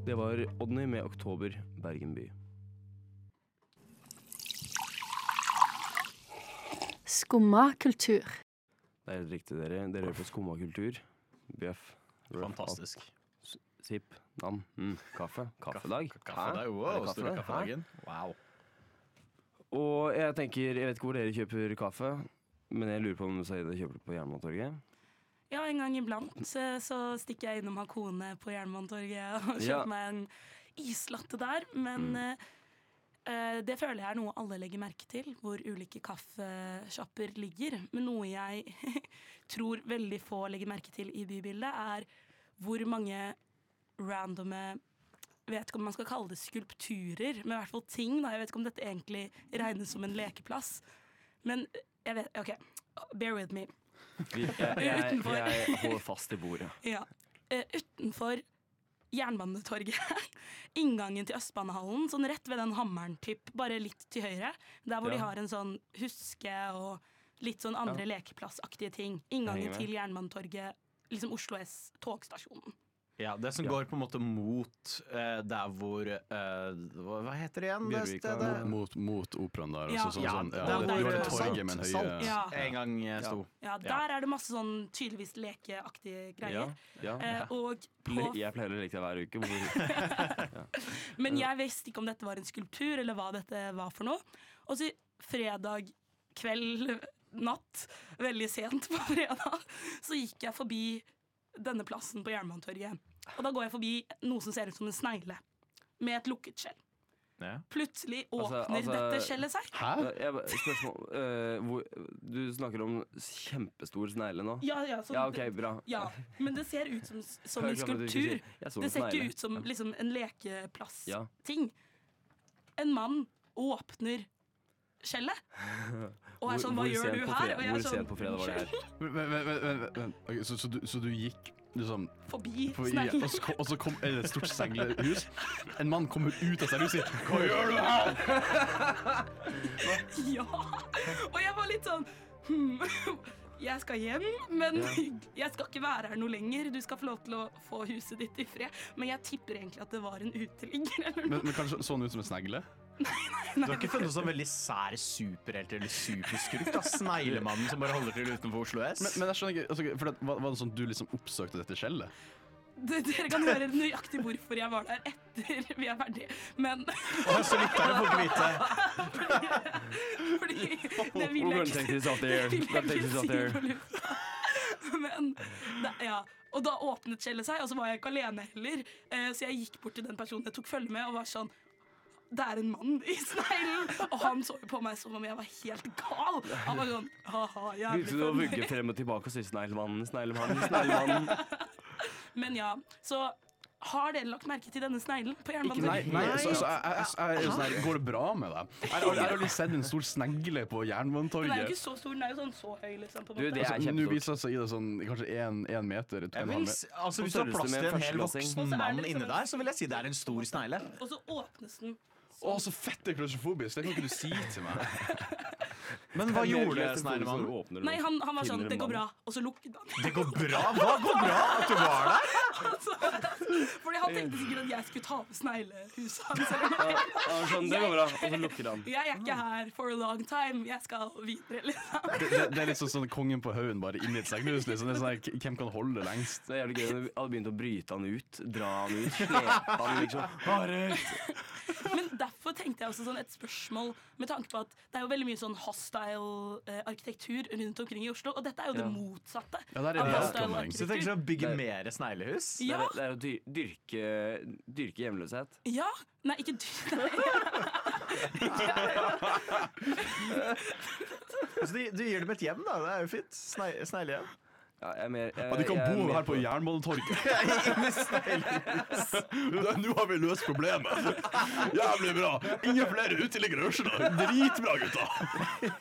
Det var Odny med Oktober, Bergen by. Skumma kultur. Det er helt riktig, dere. Dere hører på Skumma kultur. Bjøff. Fantastisk. Sipp. Nam. Kaffe. Kaffedag. Kaffedag, wow, store kaffedagen. Wow. Og jeg tenker, jeg vet ikke hvor dere kjøper kaffe, men jeg lurer på om Saida kjøper det på Jernbanetorget. Ja, en gang iblant så stikker jeg innom Hakone på Jernbanetorget og kjøper meg en islatte der. Men det føler jeg er noe alle legger merke til, hvor ulike kaffeshopper ligger. Men noe jeg tror veldig få legger merke til i bybildet, er hvor mange randome, jeg vet ikke om man skal kalle det skulpturer, men i hvert fall ting. Da. Jeg vet ikke om dette egentlig regnes som en lekeplass. Men jeg vet, ok, bear with me. Jeg holder fast i bordet. Ja. Utenfor Jernbanetorget, inngangen til Østbanehallen, sånn rett ved den hammeren typ, bare litt til høyre, der hvor de har en sånn huske og litt sånn andre lekeplassaktige ting. Inngangen til Jernbanetorget, liksom Oslo S togstasjonen. Ja, det som går på en måte mot der hvor hva heter det igjen? Bjørvika. Mot operaen der. Ja. Det var torget med en høye en gang sto. Ja, der er det masse sånn tydeligvis lekeaktige greier. Og jeg pleier å leke det hver uke. Men jeg visste ikke om dette var en skulptur, eller hva dette var for noe. Og så fredag kveld, natt, veldig sent på fredag, så gikk jeg forbi denne plassen på Jernbanetorget. Og da går jeg forbi noe som ser ut som en snegle, med et lukket skjell. Ja. Plutselig åpner dette skjellet seg. Hæ? Spørsmål, du snakker om kjempestor snegle nå? Ja, ok, bra. Ja, men det ser ut som en skulptur. Det ser ikke ut som liksom, en lekeplass-ting. En mann åpner skjellet. Og er sånn, hva gjør du her? Hvor sent på fredag var det her? Okay, så du gikk liksom forbi sneglen. Og så kom et stort sneglehus. En mann kommer ut av sneglhuset og sier, hva gjør du her? Ja, og jeg var litt sånn jeg skal hjem, men jeg skal ikke være her noe lenger. Du skal få lov til å få huset ditt i fred. Men jeg tipper egentlig at det var en uteligger eller noe. Men kanskje sånn ut som en snegle? Du har ikke funnet sånn veldig sær superhelt eller superskurk da? Sneglemannen som bare holder til utenfor Oslo S? Men jeg skjønner ikke, for var det sånn du liksom oppsøkte dette skjellet? Dere kan høre nøyaktig hvorfor jeg var der etter vi er ferdige. Men så lytterne får ikke vite. Fordi det vil jeg ikke si på lufta. Men og da åpnet skjellet seg, og så var jeg ikke alene heller. Så jeg gikk bort til den personen jeg tok følge med, og var sånn, det er en mann i sneglen. Og han så på meg som om jeg var helt gal. Han var sånn, haha, jævlig Begynte du å vugge frem og tilbake og si sneglemannen? Men ja, så har dere lagt merke til denne sneglen på Jernbanetorget? Nei, så går det bra med deg? Jeg har aldri sett en stor snegle på Jernbanetorget. Den er jo ikke så stor, den er jo sånn så høy liksom, på en måte. Det er kjempestort. Nå viser det seg i det sånn, kanskje 1 meter, 2,5 meter. Altså hvis du har plass til en hel voksen mann inne der, så vil jeg si det er en stor snegle. Og så åpnes den. Så fette klaustrofobisk, det kan ikke du si til meg. Men hva gjorde sneglemannen? Nei, han var sånn, det går bra, og så lukket han. Det går bra? Hva går bra? At du var der? Fordi han tenkte sikkert at jeg skulle ta med sneglehuset hans. Sånn, det går bra, og så lukker han. Jeg er ikke her for a long time, jeg skal videre liksom. Det er litt sånn kongen på haugen bare inn i et sneglehus liksom. Det er sånn her, hvem kan holde lengst? Det er jævlig gøy, vi hadde begynt å bryte han ut, dra han ut, slepe han liksom. Men derfor tenkte jeg også sånn et spørsmål med tanke på at det er jo veldig mye sånn hostile arkitektur rundt omkring i Oslo, og dette er jo det motsatte. Ja, der er det hostile så du tenker sånn å bygge mer sneglehus? Ja. Det er å dyrke hjemløshet. Ja, nei, ikke Så du gir dem et hjem da, det er jo fint. Sneglehjem. Ja, de kan bo her på Jernbanetorget. Nå har vi løst problemet. Jævlig bra. Ingen flere uteliggere i Oslo. Dritbra, gutta.